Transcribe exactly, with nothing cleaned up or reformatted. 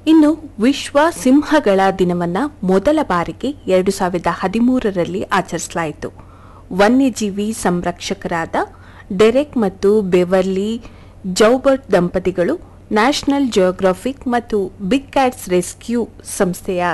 ಇನ್ನು ವಿಶ್ವ ಸಿಂಹಗಳ ದಿನವನ್ನು ಮೊದಲ ಬಾರಿಗೆ ಎರಡು ಸಾವಿರದ ಹದಿಮೂರರಲ್ಲಿ ಆಚರಿಸಲಾಯಿತು. ವನ್ಯಜೀವಿ ಸಂರಕ್ಷಕರಾದ ಡೆರೆಕ್ ಮತ್ತು ಬೆವರ್ಲಿ ಜೌಬರ್ಟ್ ದಂಪತಿಗಳು ನ್ಯಾಷನಲ್ ಜಿಯೋಗ್ರಾಫಿಕ್ ಮತ್ತು ಬಿಗ್ ಕ್ಯಾಟ್ಸ್ ರೆಸ್ಕ್ಯೂ ಸಂಸ್ಥೆಯ